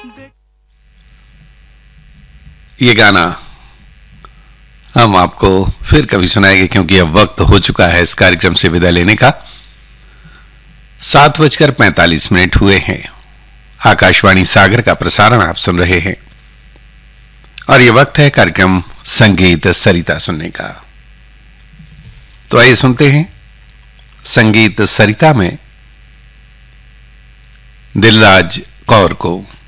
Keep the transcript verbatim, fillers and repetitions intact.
ये गाना हम आपको फिर कभी सुनाएंगे, क्योंकि अब वक्त हो चुका है इस कार्यक्रम से विदा लेने का। सात बजकर पैंतालीस मिनट हुए हैं। आकाशवाणी सागर का प्रसारण आप सुन रहे हैं और ये वक्त है कार्यक्रम संगीत सरिता सुनने का। तो आइए सुनते हैं संगीत सरिता में दिलराज कौर को।